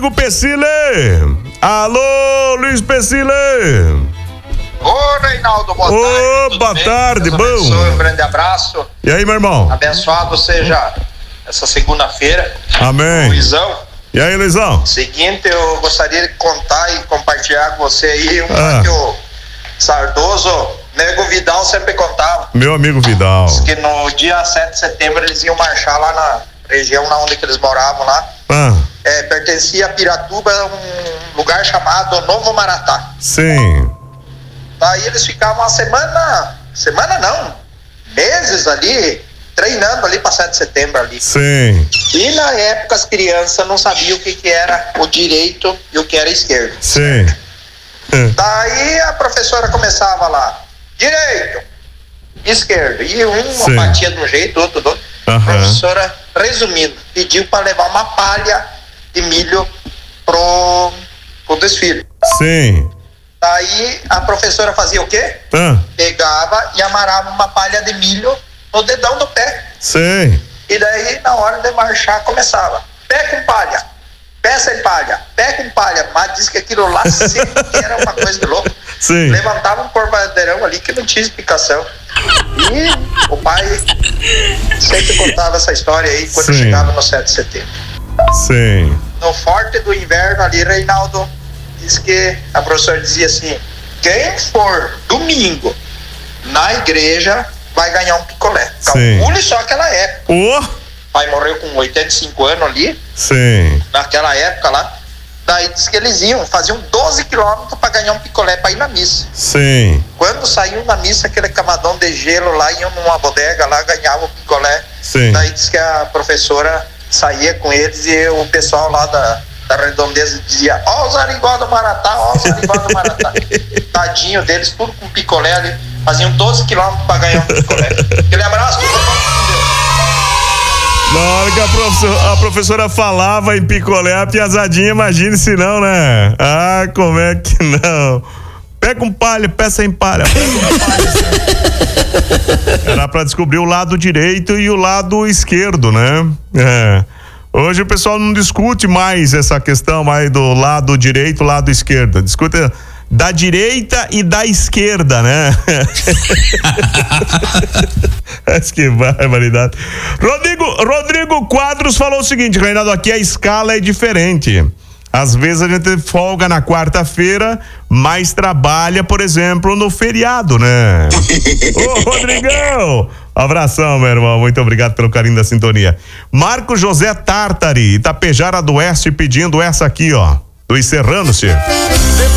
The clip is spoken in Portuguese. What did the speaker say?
amigo Pecile. Alô, Luiz Pecile. Ô, Reinaldo, boa tarde. Boa tarde, bom. Um grande abraço. E aí, meu irmão? Abençoado seja essa segunda-feira. Amém. Luizão. E aí, Luizão? Seguinte, eu gostaria de contar e compartilhar com você aí que o saudoso Nego Vidal sempre contava. Meu amigo Vidal. Diz que no dia 7 de setembro eles iam marchar lá na região onde que eles moravam lá. Pertencia a Piratuba, um lugar chamado Novo Maratá. Sim. Daí eles ficavam uma semana não, meses ali, treinando ali para 7 de setembro ali. Sim. E na época as crianças não sabiam o que era o direito e o que era a esquerda. Sim. Daí a professora começava lá, direito, esquerda, e um batia de um jeito, outro do outro. A professora, resumindo, pediu para levar uma palha de milho pro desfile. Sim. Daí a professora fazia o quê? Pegava e amarrava uma palha de milho no dedão do pé. Sim. E daí na hora de marchar começava, pé com palha, pé sem palha, pé com palha. Mas diz que aquilo lá sempre era uma coisa de louco. Sim. Levantava um corvadeirão ali que não tinha explicação. E o pai sempre contava essa história aí quando chegava no 7 de setembro. Sim. No forte do inverno ali, Reinaldo, diz que a professora dizia assim, quem for domingo na igreja vai ganhar um picolé. Calcule só aquela época. O pai morreu com 85 anos ali. Sim. Naquela época lá. Daí diz que eles faziam 12 quilômetros para ganhar um picolé para ir na missa. Sim. Quando saiu na missa, aquele camadão de gelo lá, iam numa bodega lá, ganhavam o picolé. Sim. Daí diz que a professora saía com eles e o pessoal lá da redondeza dizia, ó os arigó do Maratá, ó os arigó do Maratá. Tadinho deles, tudo com picolé ali. Faziam 12 quilômetros para ganhar um picolé. Aquele abraço, na hora que a professora falava em picolé, a piazadinha, imagine se não, né? Ah, como é que não? Pé com palha, pé sem palha. Era pra descobrir o lado direito e o lado esquerdo, né? Hoje o pessoal não discute mais essa questão mais do lado direito, lado esquerdo. Discute da direita e da esquerda, né? Que barbaridade. Rodrigo Quadros falou o seguinte, Reinaldo, aqui a escala é diferente. Às vezes a gente folga na quarta-feira, mas trabalha, por exemplo, no feriado, né? Ô, Rodrigão! Abração, meu irmão. Muito obrigado pelo carinho da sintonia. Marco José Tartari, Itapejara do Oeste, pedindo essa aqui, ó. Do Encerrando-se.